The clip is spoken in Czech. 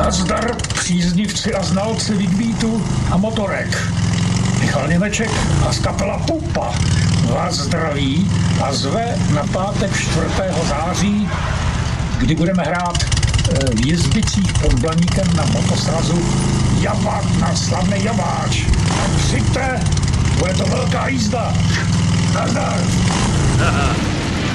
Nazdar, příznivci a znalci Vidbeatu a motorek. Michal Němeček a z kapela Pupa vás zdraví a zve na pátek 4. září, kdy budeme hrát v Jezdicích pod Blaníkem na motosrazu na slavný Javáč. A přijďte, bude to velká jízda. Nazdar.